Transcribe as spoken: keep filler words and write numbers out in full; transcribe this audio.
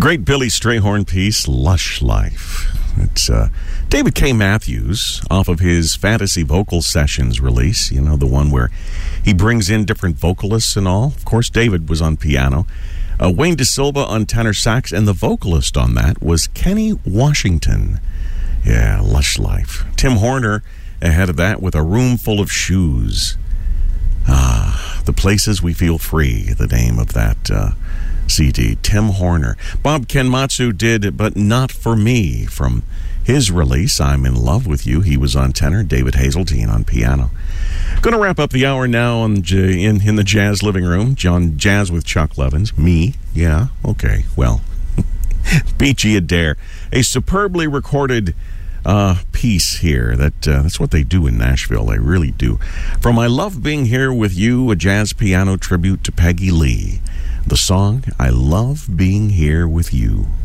great Billy Strayhorn piece, Lush Life. It's uh, David K. Matthews off of his Fantasy Vocal Sessions release, you know, the one where he brings in different vocalists and all. Of course, David was on piano. Uh, Wayne DeSilva on tenor sax, and the vocalist on that was Kenny Washington. Yeah, Lush Life. Tim Horner ahead of that with A Room Full of Shoes. Ah, The Places We Feel Free, the name of that uh, C D. Tim Horner. Bob Kenmatsu did But Not For Me from his release, I'm in Love With You. He was on tenor, David Hazeltine on piano. Going to wrap up the hour now on J- in, in the Jazz Living Room. John Jazz with Chuck Levins. Me? Yeah, okay, well. Beachy Adair. A superbly recorded uh, piece here. That uh, That's what they do in Nashville. They really do. From I Love Being Here With You, a jazz piano tribute to Peggy Lee. The song, I Love Being Here With You.